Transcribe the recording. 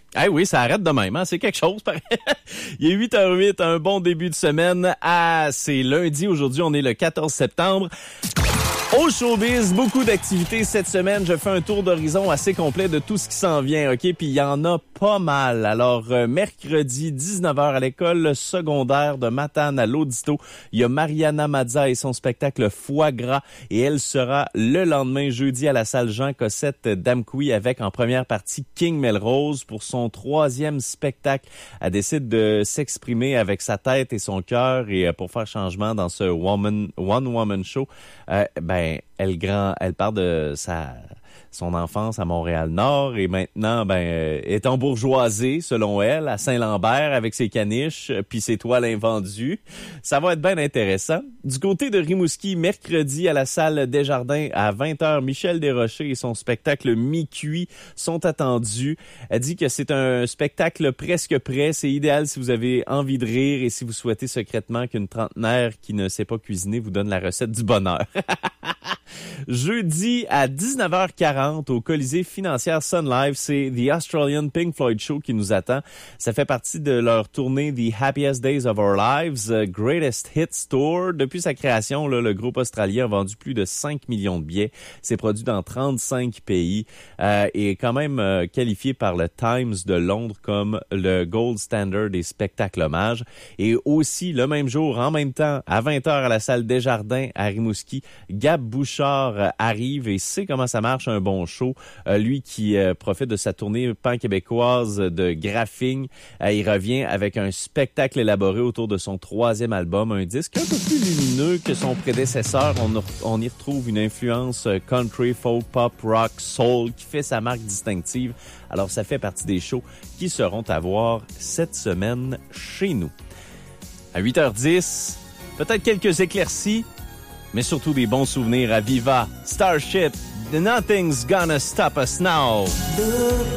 Ah oui, ça arrête de même, hein? C'est quelque chose, pareil. Il est 8h08, un bon début de semaine. C'est lundi, aujourd'hui, on est le 14 septembre. Au showbiz, beaucoup d'activités cette semaine. Je fais un tour d'horizon assez complet de tout ce qui s'en vient, OK? Puis il y en a pas mal. Alors, mercredi, 19h à l'école secondaire de Matane à l'Audito, il y a Mariana Mazza et son spectacle Foie gras. Et elle sera le lendemain, jeudi, à la salle Jean Cossette d'Amqui avec en première partie King Melrose pour son 3e spectacle. Elle décide de s'exprimer avec sa tête et son cœur et pour faire changement dans ce One Woman Show, elle part de son enfance à Montréal-Nord et maintenant, est embourgeoisée, selon elle, à Saint-Lambert avec ses caniches puis ses toiles invendues. Ça va être bien intéressant. Du côté de Rimouski, mercredi à la salle Desjardins à 20h, Michel Desrochers et son spectacle Mi-cuit sont attendus. Elle dit que c'est un spectacle presque prêt. C'est idéal si vous avez envie de rire et si vous souhaitez secrètement qu'une trentenaire qui ne sait pas cuisiner vous donne la recette du bonheur. Jeudi à 19h40 au Colisée Financière Sun Life, c'est The Australian Pink Floyd Show qui nous attend. Ça fait partie de leur tournée The Happiest Days of Our Lives, Greatest Hits Tour. Depuis sa création, le groupe australien a vendu plus de 5 millions de billets. C'est produit dans 35 pays et est quand même qualifié par le Times de Londres comme le gold standard des spectacles hommages. Et aussi, le même jour, en même temps, à 20h à la salle Desjardins à Rimouski, Gab Bouchard arrive et sait comment ça marche un bon show. Lui qui profite de sa tournée pan-québécoise de Graphing, il revient avec un spectacle élaboré autour de son 3e album, un disque un peu plus lumineux que son prédécesseur. On y retrouve une influence country, folk, pop, rock, soul qui fait sa marque distinctive. Alors ça fait partie des shows qui seront à voir cette semaine chez nous. À 8h10, peut-être quelques éclaircies, mais surtout des bons souvenirs à Viva, Starship, Nothing's Gonna Stop Us Now.